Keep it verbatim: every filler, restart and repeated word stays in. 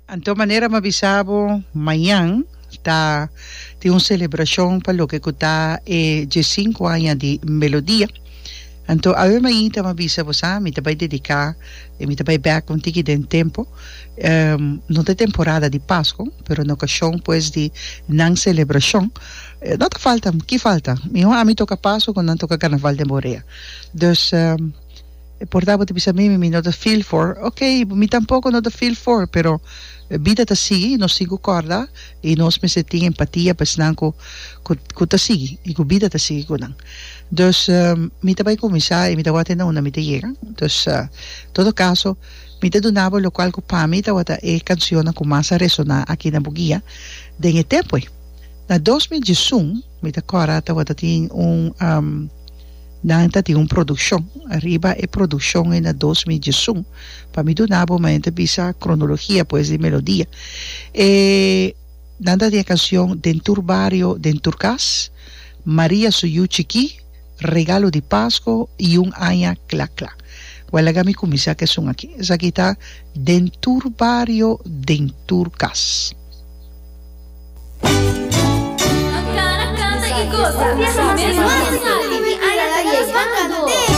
Anto manera mabisabo mayan ta ti un celebración pa lo que kuta e de cinco años de melodia. Anto ave maita mabisabo sa mi tabay dedicar e mi tabay back un tiki den tempo. Um, no de temporada de Pasco, pero na ocasión pues de nan celebración. Eh, não te falta, que falta? Meu a mim toca Paso quando não toca Carnaval de Moreira. Dus um, portava te bisa mimi mi not a feel for. Ok, mi tampoco not a feel for, pero vida ta sigi, nos sigo corda e nos me senti empatia pas nan ko ko ta sigi, e ko vida ta sigi ko nan. Dus um, mi tabay kumisa e mi tawate na una mi te llega. Dus uh, todo caso mi te donava lo qual ko pa mi tawata e canzone ko masa resona aqui na Bugia den tempo. Na dois mil e dezoito, mi te cora tawata tin un um, nanta tinha uma produção, arriba e produção na dois mil e dezoito, para me donar momento bisa cronologia, pois de melodia. E nanta tinha canção Dentur Barrio, Dentur Cas, Maria Suyuchiki, Regalo de Pasco e um Anya Clac Clac. Wala kami kumisa que sung aqui. Essa aqui tá Dentur Barrio, Dentur Cas. Canta, canta e goza.